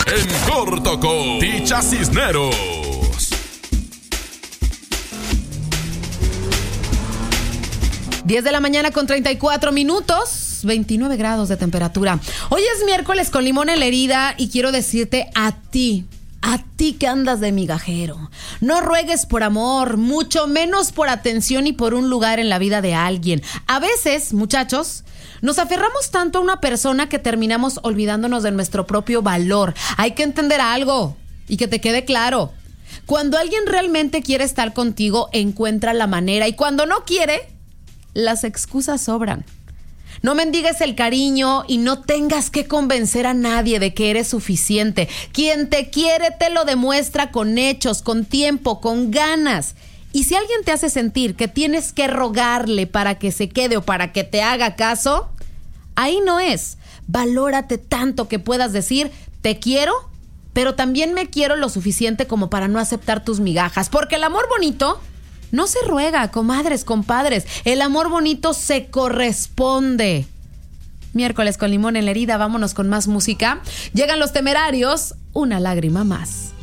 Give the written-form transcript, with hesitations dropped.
En corto con Ticha Cisneros. 10 de la mañana con 34 minutos, 29 grados de temperatura. Hoy es miércoles con limón en la herida y quiero decirte a ti que andas de migajero, no ruegues por amor, mucho menos por atención y por un lugar en la vida de alguien. A veces, muchachos, nos aferramos tanto a una persona que terminamos olvidándonos de nuestro propio valor. Hay que entender algo y que te quede claro. Cuando alguien realmente quiere estar contigo, encuentra la manera, y cuando no quiere, las excusas sobran. No mendigues el cariño y no tengas que convencer a nadie de que eres suficiente. Quien te quiere te lo demuestra con hechos, con tiempo, con ganas. Y si alguien te hace sentir que tienes que rogarle para que se quede o para que te haga caso, ahí no es. Valórate tanto que puedas decir, te quiero, pero también me quiero lo suficiente como para no aceptar tus migajas. Porque el amor bonito no se ruega, comadres, compadres. El amor bonito se corresponde. Miércoles con limón en la herida, vámonos con más música. Llegan Los Temerarios, Una lágrima más.